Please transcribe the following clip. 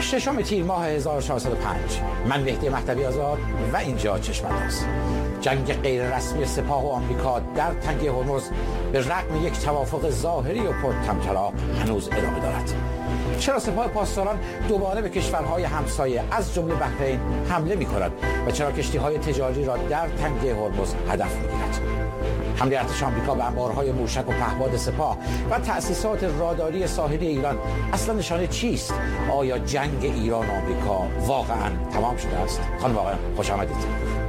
ششم تیر ماه 1405 من مهدی مهدوی آزاد و اینجا چشم‌انداز. جنگ غیر رسمی سپاه و آمریکا در تنگه هرمز به رغم یک توافق ظاهری و پرطمطراق هنوز ادامه دارد. چرا سپاه پاسداران دوباره به کشورهای همسایه از جمله بحرین حمله می‌کند و چرا کشتی‌های تجاری را در تنگه هرمز هدف می‌گیرد؟ حمله ارتش آمریکا به انبارهای موشک و پهپاد سپاه و تأسیسات راداری ساحلی ایران اصلا نشانه چیست؟ آیا جنگ ایران و آمریکا واقعا تمام شده است؟ خانم آقایان خوش آمدید.